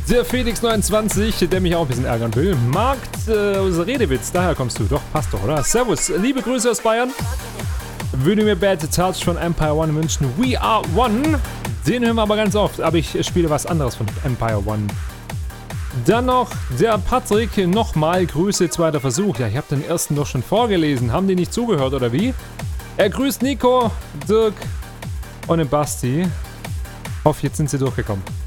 Der Felix29, der mich auch ein bisschen ärgern will. Markt, Redewitz, daher kommst du. Doch, passt doch, oder? Servus, liebe Grüße aus Bayern. Würde mir Bad Touch von Empire One wünschen. We Are One. Den hören wir aber ganz oft, aber ich spiele was anderes von Empire One. Dann noch der Patrick, nochmal Grüße, zweiter Versuch. Ja, ich habe den ersten doch schon vorgelesen. Haben die nicht zugehört, oder wie? Er grüßt Nico, Dirk und den Basti. Hoffe, jetzt sind sie durchgekommen.